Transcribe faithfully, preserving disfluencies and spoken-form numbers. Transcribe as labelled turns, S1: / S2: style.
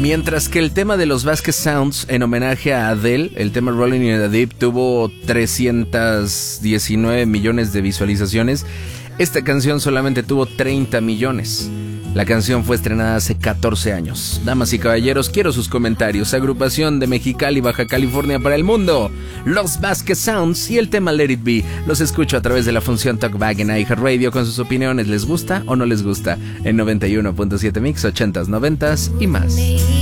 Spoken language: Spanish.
S1: Mientras que el tema de los Vasquez Sounds, en homenaje a Adele, el tema Rolling in the Deep, tuvo trescientos diecinueve millones de visualizaciones, esta canción solamente tuvo treinta millones. La canción fue estrenada hace catorce años. Damas y caballeros, quiero sus comentarios. Agrupación de Mexicali, Baja California para el mundo, los Vasquez Sounds y el tema Let It Be. Los escucho a través de la función Talkback en iHeartRadio con sus opiniones. ¿Les gusta o no les gusta? En noventa y uno punto siete Mix, ochentas, noventas y más.